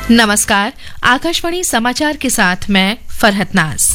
नमस्कार, आकाशवाणी समाचार के साथ मैं फरहत नाज।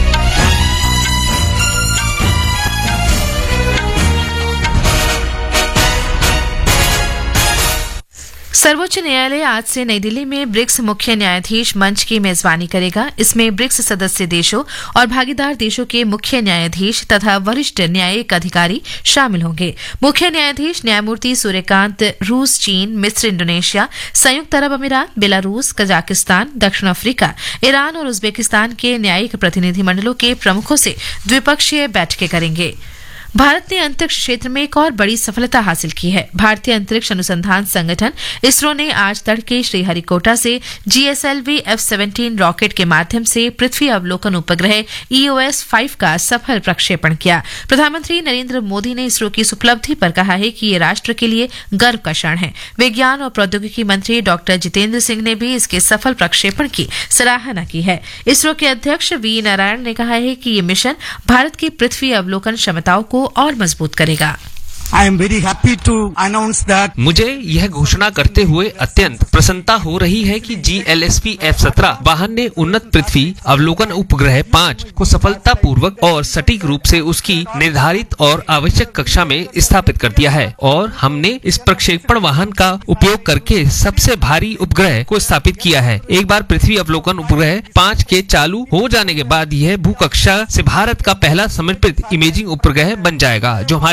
सर्वोच्च न्यायालय आज से नई दिल्ली में ब्रिक्स मुख्य न्यायाधीश मंच की मेजबानी करेगा। इसमें ब्रिक्स सदस्य देशों और भागीदार देशों के मुख्य न्यायाधीश तथा वरिष्ठ न्यायिक अधिकारी शामिल होंगे। मुख्य न्यायाधीश न्यायमूर्ति सूर्यकांत रूस, चीन, मिस्र, इंडोनेशिया, संयुक्त अरब अमीरात, बेलारूस, कजाकिस्तान, दक्षिण अफ्रीका, ईरान और उज्बेकिस्तान के न्यायिक प्रतिनिधिमंडलों के प्रमुखों से द्विपक्षीय बैठकें करेंगे। भारत ने अंतरिक्ष क्षेत्र में एक और बड़ी सफलता हासिल की है। भारतीय अंतरिक्ष अनुसंधान संगठन इसरो ने आज तड़के श्रीहरिकोटा से GSLV F-17 रॉकेट के माध्यम से पृथ्वी अवलोकन उपग्रह EOS-5 का सफल प्रक्षेपण किया। प्रधानमंत्री नरेंद्र मोदी ने इसरो की इस उपलब्धि पर कहा है कि ये राष्ट्र के लिए गर्व का क्षण है। विज्ञान और प्रौद्योगिकी मंत्री डॉक्टर जितेंद्र सिंह ने भी इसके सफल प्रक्षेपण की सराहना की है। इसरो के अध्यक्ष V नारायण ने कहा है कि ये मिशन भारत की पृथ्वी अवलोकन क्षमताओं को और मजबूत करेगा। I am very happy to announce that मुझे यह घोषणा करते हुए अत्यंत प्रसन्नता हो रही है कि GLSV F-17 वाहन ने उन्नत पृथ्वी अवलोकन उपग्रह 5 को सफलतापूर्वक और सटीक रूप से उसकी निर्धारित और आवश्यक कक्षा में स्थापित कर दिया है और हमने इस प्रक्षेपण वाहन का उपयोग करके सबसे भारी उपग्रह को स्थापित किया है। एक बार पृथ्वी अवलोकन उपग्रह 5 के चालू हो जाने के बाद यह भूकक्षा से भारत का पहला समर्पित इमेजिंग उपग्रह बन जाएगा, जो